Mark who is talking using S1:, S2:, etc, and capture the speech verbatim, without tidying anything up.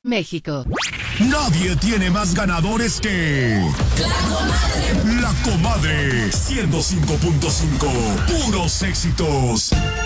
S1: México.
S2: Nadie tiene más ganadores que...
S3: La Comadre.
S2: La Comadre. ciento cinco punto cinco. Puros éxitos.